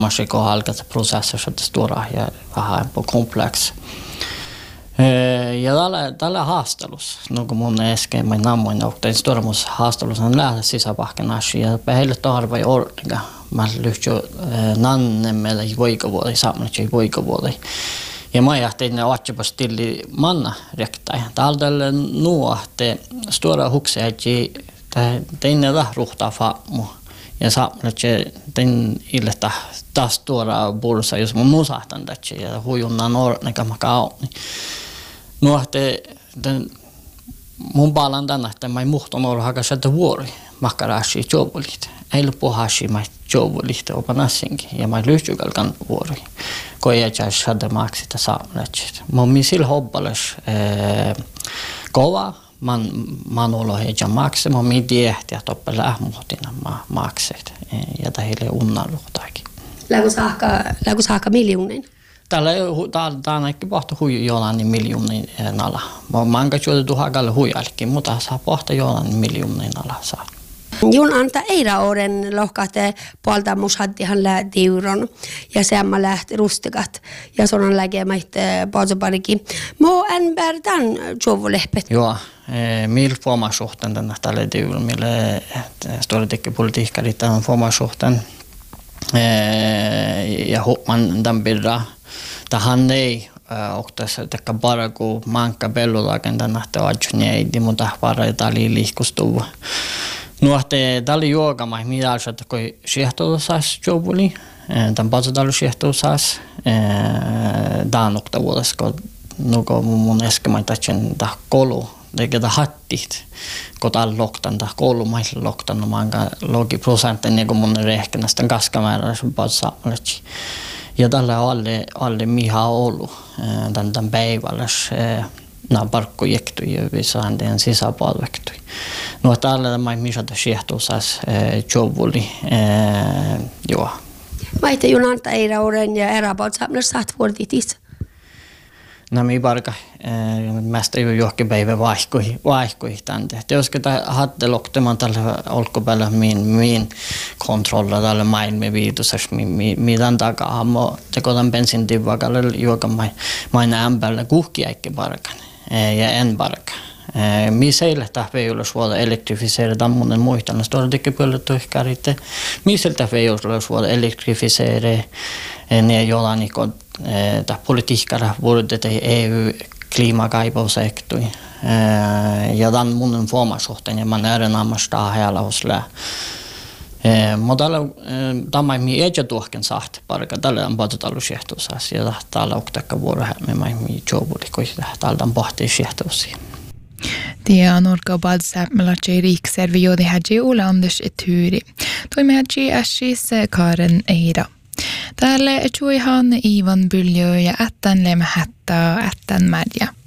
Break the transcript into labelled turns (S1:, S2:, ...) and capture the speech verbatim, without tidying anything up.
S1: Masiko halkat prosesser det stora ja vähän på komplex. Ja tällä tällä haastelussa, no kun mun äsken mä namoin oktain stormus haastelussa on lähes sisäpahkan asia. Heille tarvii ordinga. Mä lyhtsä nanne meillä ei voikavuoli saamassa ei voikavuoli. Ja mä ajattelin ne ottipa stilli manna rektai. Tällä nuohte stora hukse että tein läh ruhtaa faamu. Ja saamassa tein illetta taas stora bursa jos mun musahtan tätä ja huijunnan ordinga mä kauni. Nuohte mun palan tänä, että mä ei muhton olla hakasetta vuori makkaraasi jobulit. Ei lupu hasi mä jobulit opanassinkin ja mä lyhtsykalkan vuori. Kun ei jäi saada maksita saamletsit. Mä oon sillä hobbales kova. Mä oon heitä makse. Mä oon tiehti, että oppe lähmuhtina mä makseet. Ja tähille unnanluhtaakin.
S2: Läkö saakka miljoonin?
S1: Tällä tää on ehkä pohta hui jollain miljoonin nala. Mä oon katsoa tuhakalle huijallekin, mutta saa pohta jollain miljoonin nala saa.
S2: Jun anta eira oren lohkate puolta mushaddihan lähti euron ja semma lähti rustikat ja sonan lägemät paasoparikin. Mo en bärdan tjovulehpet.
S1: Joo, mil formasuhten tänne tälle euron, mille stora tekee politiikka tämän formasuhten. Ja man den bidra. Tähän ei oktaisi tekee bara kun manka bellulaken tänne ajunneidi, mutta bara tali liikustuva. Nuohte tali juokama, mitä että kun siehtousas jobuli, tämän pasadalu siehtousas, tämän oktavuudessa, kun nuko mun äsken tätsen tää kolu, tekee hattit, kun täällä loktan tää kolu mailla loktan, no manka logi prosentin niin kuin mun rehkenästä kaskamäärä sun pasamalletti. Ja tällä alle alle miha ollut tämän tämän päivälläs nämä parkkojektui ja visaan den sisäpalvektui. No tällä mä misata siehtousas jovuli joo.
S2: Maite junanta eira oren ja erabat samlar saat vuorditis.
S1: No mi barka mest ei johonkin päivä vaihkoi vaihkoi tänne. Jos ketä hatte lokteman tällä olkopäällä min min kontrolla tällä maailman viitusas mi midan takaa mo tekotan bensin tivakalle joka mai mai ämpällä kuhki eikä barkan ja en barka. Mi seille tahvei suoda elektrifiseerida munnen muistan stora tekee paljon tuhkaritte. Mi seille tahvei suoda elektrifiseerida ne jollain ikon ta politiikara vuodet E U-klimakaipaussektui. Ja tämän munnen formasuhteen ja man erinomaista heillä osle. Mutta tämä ei edes tuohken saht parka tällä on paljon ollut siehtousas ja täällä on tekkä vuorohemme mai mi jobuli kun täältä on pohti siehtoisia.
S3: Tia norka balsämmela Erik Serviodi Haji Ola Anders Eturi. Toimi Haji Ashis Karen Eira. Täällä tuihan Ivan Byljö ja ättän lemhättä ättän mädjä.